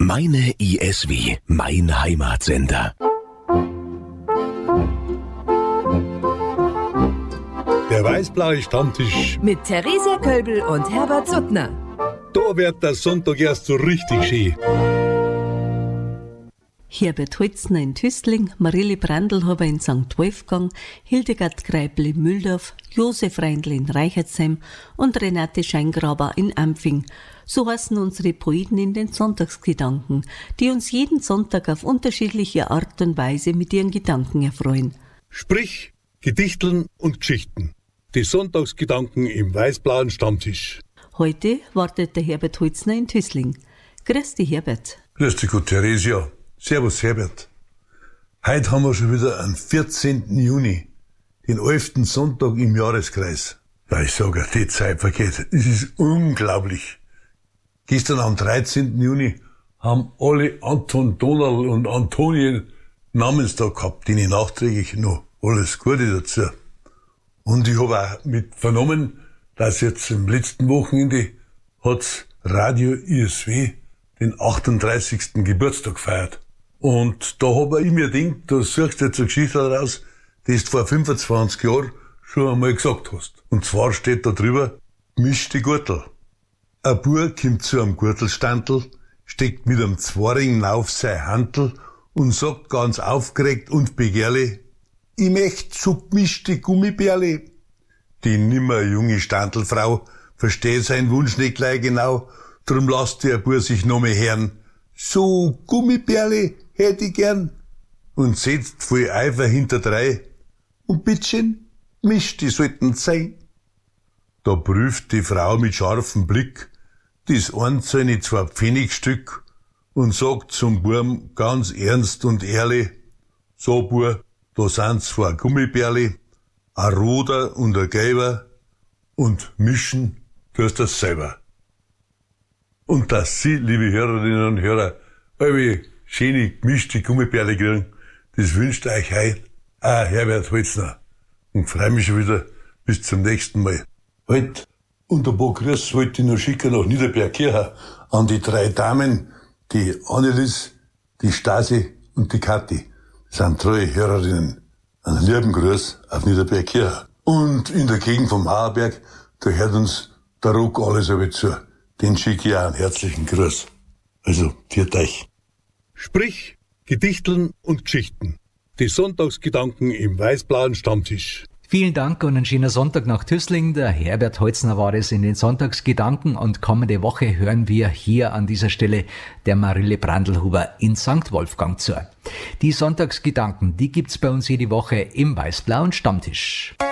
Meine ISW, mein Heimatsender. Der weiß-blaue Stammtisch. Mit Theresia Kölbel und Herbert Suttner. Da wird der Sonntag erst so richtig schön. Herbert Holzner in Tüstling, Marille Brandlhuber in St. Wolfgang, Hildegard Greipel in Mühldorf, Josef Reindl in Reichertsheim und Renate Scheingraber in Ampfing. So heißen unsere Poeten in den Sonntagsgedanken, die uns jeden Sonntag auf unterschiedliche Art und Weise mit ihren Gedanken erfreuen. Sprich, Gedichteln und Geschichten. Die Sonntagsgedanken im weiß-blauen Stammtisch. Heute wartet der Herbert Holzner in Tüstling. Grüß dich, Herbert. Grüß dich gut, Theresia. Servus, Herbert. Heute haben wir schon wieder am 14. Juni, den 11. Sonntag im Jahreskreis. Ja, ich sage, die Zeit vergeht. Es ist unglaublich. Gestern am 13. Juni haben alle Anton, Donald und Antonien Namenstag gehabt, denen nachträglich noch alles Gute dazu. Und ich habe auch mit vernommen, dass jetzt im letzten Wochenende hat's Radio ISW den 38. Geburtstag gefeiert. Und da habe ich mir gedacht, da suchst du jetzt eine Geschichte daraus, die du vor 25 Jahren schon einmal gesagt hast. Und zwar steht da drüber, misch die Gürtel. Ein Bub kommt zu einem Gürtelstandl, steckt mit einem Zwaring auf sein Handel und sagt ganz aufgeregt und begehrlich, ich möcht submischte Gummibärle. Die nimmer junge Standelfrau versteht seinen Wunsch nicht gleich genau, drum lasst der Bub sich noch mehr hören. So, Gummibärle hätt ich gern. Und setzt voll Eifer hinterdrei. Und bittchen, misch, die sollten sein. Da prüft die Frau mit scharfem Blick das einzelne 2 Pfennigstück und sagt zum Burm ganz ernst und ehrlich, so Bub, da sind 2 Gummibärle, ein roter und ein gelber, und mischen tust das selber. Und dass Sie, liebe Hörerinnen und Hörer, alle schöne gemischte Gummibärle kriegen, das wünscht euch heute auch Herbert Holzner. Und freue mich schon wieder bis zum nächsten Mal. Halt, und ein paar Grüße wollte ich noch schicken nach Niederbergkirchen an die 3 Damen, die Annelies, die Stasi und die Kathi. Das sind treue Hörerinnen. Einen lieben Gruß auf Niederbergkirchen. Und in der Gegend vom Hauerberg, da hört uns der Rock alles aber zu. Den schicke ich auch einen herzlichen Gruß. Also, viert euch. Sprich, Gedichteln und Geschichten. Die Sonntagsgedanken im weiß-blauen Stammtisch. Vielen Dank und einen schönen Sonntag nach Tüßling. Der Herbert Holzner war es in den Sonntagsgedanken und kommende Woche hören wir hier an dieser Stelle der Marille Brandlhuber in St. Wolfgang zu. Die Sonntagsgedanken, die gibt's bei uns jede Woche im weiß-blauen Stammtisch.